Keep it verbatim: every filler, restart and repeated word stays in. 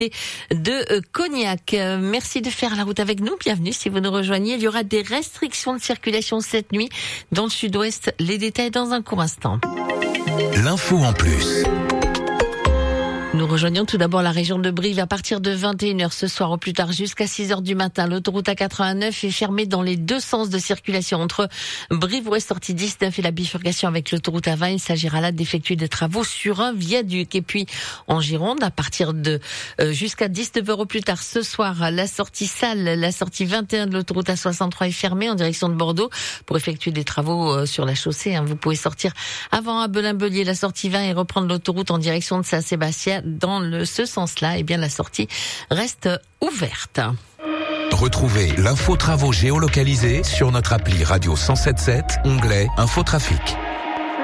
de Cognac. Merci de faire la route avec nous. Bienvenue si vous nous rejoignez. Il y aura des restrictions de circulation cette nuit dans le sud-ouest. Les détails dans un court instant. L'info en plus. Nous rejoignons tout d'abord la région de Brive à partir de vingt et une heures ce soir au plus tard jusqu'à six heures du matin. L'autoroute A quatre-vingt-neuf est fermée dans les deux sens de circulation entre Brive-Ouest sortie dix-neuf et la bifurcation avec l'autoroute A vingt. Il s'agira là d'effectuer des travaux sur un viaduc. Et puis en Gironde, à partir de euh, jusqu'à dix-neuf heures au plus tard ce soir, la sortie Salles, la sortie vingt et un de l'autoroute A soixante-trois est fermée en direction de Bordeaux pour effectuer des travaux euh, sur la chaussée. Hein. Vous pouvez sortir avant à Belin-Bellier la sortie vingt et reprendre l'autoroute en direction de Saint-Sébastien. Dans le, ce sens-là, eh bien, la sortie reste ouverte. Retrouvez l'info travaux géolocalisée sur notre appli Radio cent sept sept, onglet Infotrafic.